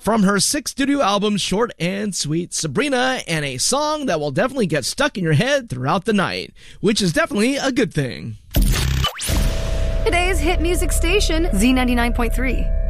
from her 6th studio album, Short and Sweet, Sabrina, and a song that will definitely get stuck in your head throughout the night, which is definitely a good thing. Today's hit music station, Z99.3.